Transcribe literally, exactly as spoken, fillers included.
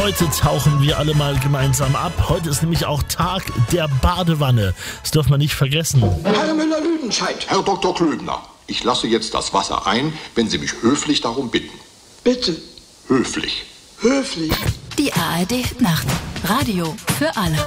Heute tauchen wir alle mal gemeinsam ab. Heute ist nämlich auch Tag der Badewanne. Das dürfen wir nicht vergessen. Herr Müller-Lüdenscheid. Herr Doktor Klöbner, ich lasse jetzt das Wasser ein, wenn Sie mich höflich darum bitten. Bitte. Höflich. Höflich. Die A R D Nacht. Radio für alle.